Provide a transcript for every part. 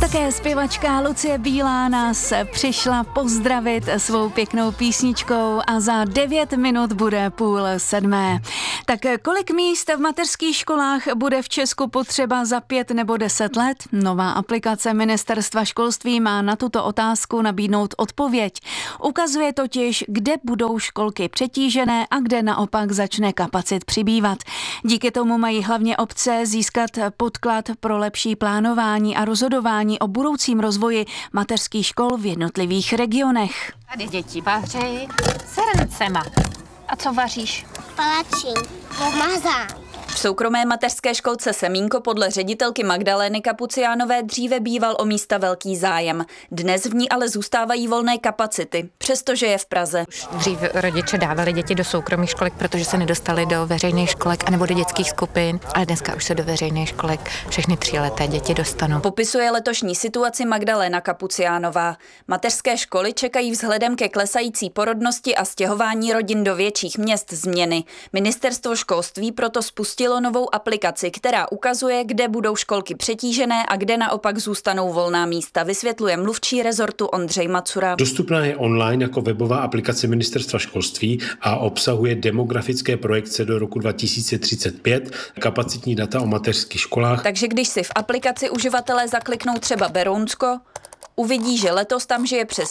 Také zpěvačka Lucie Bílá nás přišla pozdravit svou pěknou písničkou a za 9 minut bude 6:30. Tak kolik míst v mateřských školách bude v Česku potřeba za 5 nebo 10 let? Nová aplikace Ministerstva školství má na tuto otázku nabídnout odpověď. Ukazuje totiž, kde budou školky přetížené a kde naopak začne kapacit přibývat. Díky tomu mají hlavně obce získat podklad pro lepší plánování a rozhodování o budoucím rozvoji mateřských škol v jednotlivých regionech. Tady děti vaří srncema. A co vaříš? Palačink, mazán. V soukromé mateřské školce Semínko podle ředitelky Magdalény Kapuciánové dříve býval o místa velký zájem. Dnes v ní ale zůstávají volné kapacity, přestože je v Praze. Dřív rodiče dávali děti do soukromých školek, protože se nedostali do veřejných školek anebo do dětských skupin, ale dneska už se do veřejných školek všechny 3leté děti dostanou. Popisuje letošní situaci Magdaléna Kapuciánová. Mateřské školy čekají vzhledem ke klesající porodnosti a stěhování rodin do větších měst změny. Ministerstvo školství proto spustilo novou aplikaci, která ukazuje, kde budou školky přetížené a kde naopak zůstanou volná místa, vysvětluje mluvčí rezortu Ondřej Macura. Dostupná je online jako webová aplikace Ministerstva školství a obsahuje demografické projekce do roku 2035, kapacitní data o mateřských školách. Takže když si v aplikaci uživatelé zakliknou třeba Berounsko, uvidí, že letos tam žije přes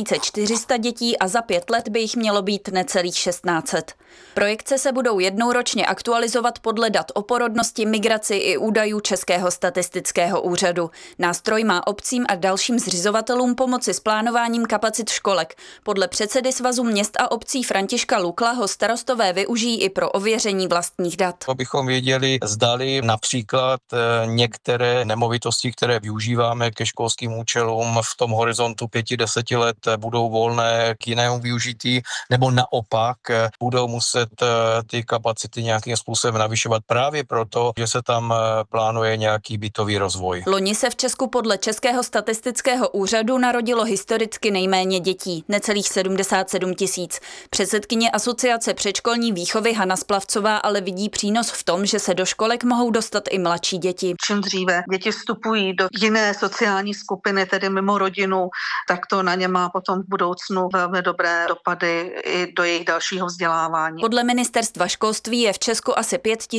2400 dětí a za 5 let by jich mělo být necelých 1600. Projekce se budou jednou ročně aktualizovat podle dat o porodnosti, migraci i údajů Českého statistického úřadu. Nástroj má obcím a dalším zřizovatelům pomoci s plánováním kapacit školek. Podle předsedy Svazu měst a obcí Františka Lukla ho starostové využijí i pro ověření vlastních dat. Abychom věděli, zdali například některé nemovitosti, které využíváme ke školským účelům, v tom horizontu 5-10 let budou volné k jinému využití, nebo naopak budou muset ty kapacity nějakým způsobem navyšovat právě proto, že se tam plánuje nějaký bytový rozvoj. Loni se v Česku podle Českého statistického úřadu narodilo historicky nejméně dětí, necelých 77 000. Předsedkyně Asociace předškolní výchovy Hana Splavcová ale vidí přínos v tom, že se do školek mohou dostat i mladší děti. Čím dříve děti vstupují do jiné sociální skupiny, tedy mimo rodinu, tak to na ně má potom v budoucnu velmi dobré dopady i do jejich dalšího vzdělávání. Podle Ministerstva školství je v Česku asi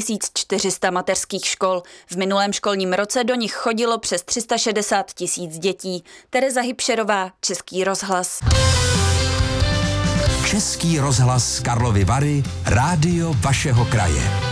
5400 mateřských škol. V minulém školním roce do nich chodilo přes 360 000 dětí. Tereza Hybšerová, Český rozhlas. Český rozhlas Karlovy Vary, rádio vašeho kraje.